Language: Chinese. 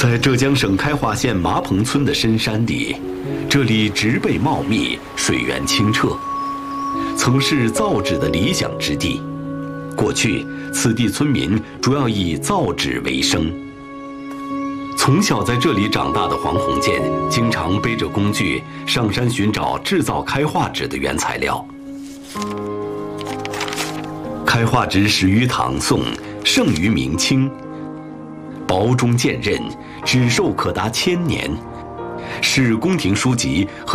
在浙江省开化县麻棚村的深山里，这里植被茂密，水源清澈，曾是造纸的理想之地。过去，此地村民主要以造纸为生。从小在这里长大的黄鸿渐，经常背着工具上山寻找制造开化纸的原材料。开化纸始于唐宋，盛于明清，薄中见刃，纸寿可达1000年，是宫廷书籍和